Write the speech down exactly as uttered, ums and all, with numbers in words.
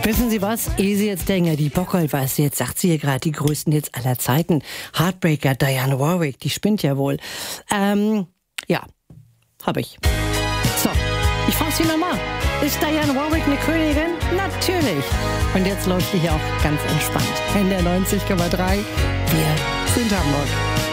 Wissen Sie was? Ehe Sie jetzt denken, die Bockel, was jetzt sagt sie hier gerade, die größten Hits aller Zeiten. Heartbreaker, Dionne Warwick, die spinnt ja wohl. Ähm, ja, hab ich. So, ich frage Sie nochmal. Ist Dionne Warwick eine Königin? Natürlich. Und jetzt läuft sie hier auch ganz entspannt. In der neunzig Komma drei. Wir sind Hamburg.